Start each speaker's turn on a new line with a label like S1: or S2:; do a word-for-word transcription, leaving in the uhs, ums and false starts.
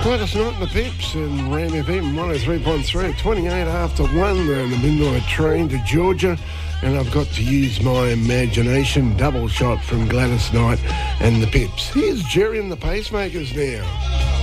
S1: Gladys Knight and the Pips and Ram F M one oh three point three at twenty-eight after one. They're in the midnight train to Georgia, and I've got to use my imagination. Double shot from Gladys Knight and the Pips. Here's Jerry and the Pacemakers now.